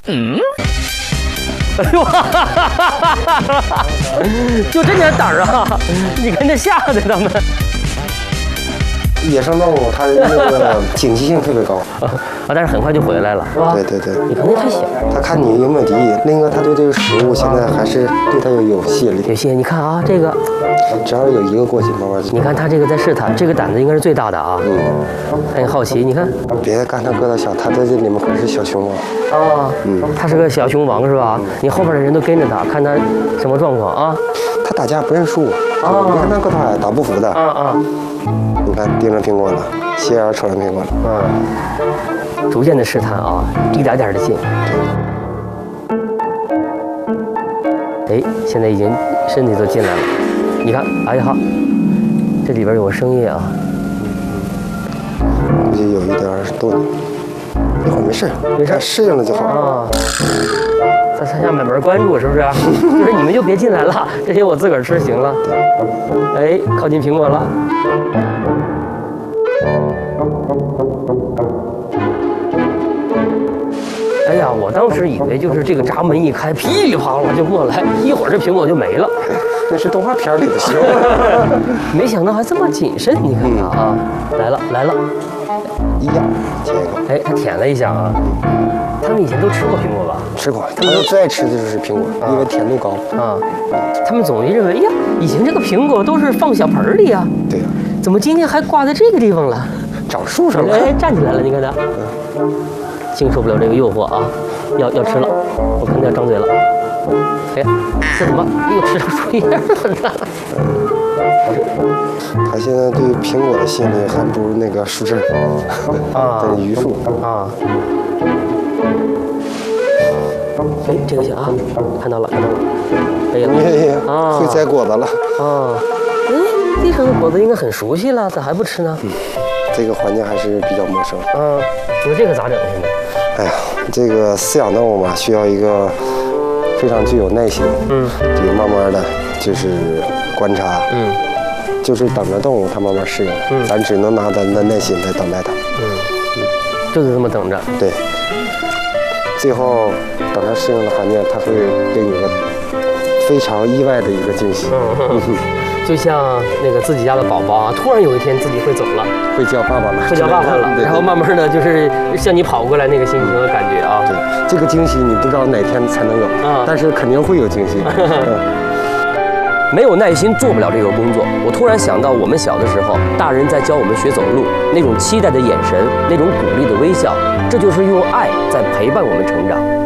哎呦，就这点胆儿啊！你看这吓的他们。 野生动物它那个警惕性特别高但是很快就回来了，是吧？ 对。 你可能太小。 它看你有没有敌意，另一个它对这个食物现在还是对它有吸引力。 有些你看啊，这个， 只要有一个过去，慢慢你看它这个在试探，这个胆子应该是最大的啊。很好奇，你看。 别看它个头小，它在这里面可是小熊王。 它是个小熊王是吧？你后边的人都跟着它，看它什么状况啊？ 它打架不认输。你看它个头矮，打不服的。你看盯着苹果了，斜眼瞅着苹果了。 逐渐的试探啊，一点点的进。哎，现在已经身体都进来了。你看，哎呀，这里边有个声音啊。 估计有一点动静，一会儿没事，适应了就好。 在下面门关注是不是？就是你们就别进来了，这些我自个儿吃行了。哎，靠近苹果了。哎呀，我当时以为就是这个闸门一开，噼里啪啦就过来，一会儿这苹果就没了。 那是动画片里的熊。 没想到还这么谨慎，你看看啊，来了。 一样，舔一口。 哎，他舔了一下啊。他们以前都吃过苹果吧？ 吃过，他们最爱吃的就是苹果，因为甜度高。 他们总认为，呀，以前这个苹果都是放小盆里啊。 对呀。 怎么今天还挂在这个地方了？ 长树上了。 哎，站起来了，你看他。经受不了这个诱惑啊，要吃了，我看他要张嘴了。哎，这怎么又吃上树叶了呢？ 他现在对苹果的吸引力还不如那个树枝的榆树啊。哎，这个行啊，看到了。可以了。 会摘果子了。 哎，地上的果子应该很熟悉了，咋还不吃呢？ 这个环境还是比较陌生。 你说这个咋整现在？ 哎呀，这个饲养动物嘛，需要一个非常具有耐心。得慢慢的就是观察。就是等着动物它慢慢适应。咱只能拿咱的耐心来等待它。 就是这么等着。 对。最后等它适应了环境，它会给你一个非常意外的一个惊喜。 就像那个自己家的宝宝啊，突然有一天自己会走了， 会叫爸爸了， 然后慢慢的就是向你跑过来那个心情和感觉啊。 对，这个惊喜你不知道哪天才能有，但是肯定会有惊喜。 没有耐心做不了这个工作。我突然想到，我们小的时候，大人在教我们学走路，那种期待的眼神，那种鼓励的微笑，这就是用爱在陪伴我们成长。